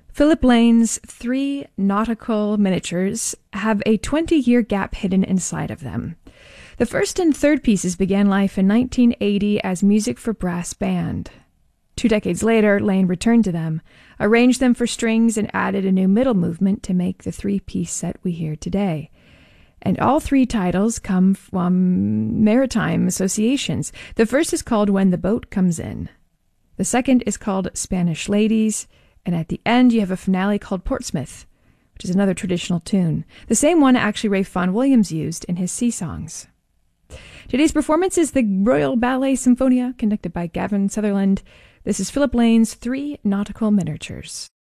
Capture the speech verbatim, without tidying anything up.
Philip Lane's three nautical miniatures have a twenty-year gap hidden inside of them. The first and third pieces began life in nineteen eighty as music for brass band. Two decades later, Lane returned to them, arranged them for strings, and added a new middle movement to make the three-piece set we hear today. And all three titles come from maritime associations. The first is called When the Boat Comes In. The second is called Spanish Ladies, and at the end you have a finale called Portsmouth, which is another traditional tune. The same one actually Ralph Vaughan Williams used in his sea songs. Today's performance is the Royal Ballet Symphonia, conducted by Gavin Sutherland. This is Philip Lane's Three Nautical Miniatures.